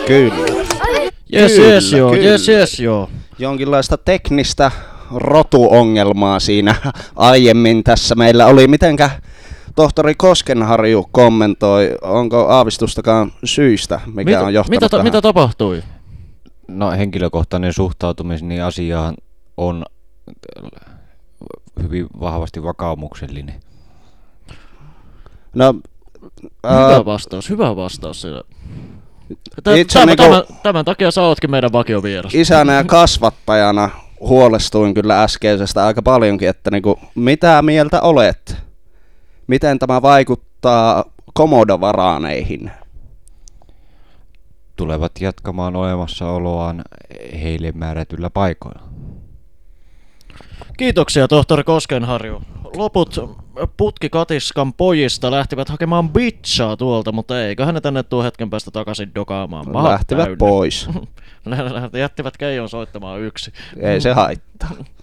Kyllä. Yes, joo. Jonkinlaista teknistä rotuongelmaa siinä aiemmin tässä meillä oli. Mitenkä tohtori Koskenharju kommentoi, onko aavistustakaan syistä, mikä on johtanut tähän? Mitä tapahtui? No henkilökohtainen suhtautumiseni asiaan on hyvin vahvasti vakaumuksellinen. No, hyvä vastaus siinä. Tämän takia sä ootkin meidän vakiovieras. Isänä ja kasvattajana huolestuin kyllä äskeisestä aika paljonkin, että niinku, mitä mieltä olet? Miten tämä vaikuttaa komodovaraaneihin? Tulevat jatkamaan olemassaoloaan heille määrätyllä paikoilla. Kiitoksia, tohtori Koskenharju. Loput putkikatiskan pojista lähtivät hakemaan bitchaa tuolta, mutta eiköhän ne tänne tuo hetken päästä takaisin dokaamaan. Lähtivät pois. Ne jättivät Keijon soittamaan yksin. Ei se haittaa.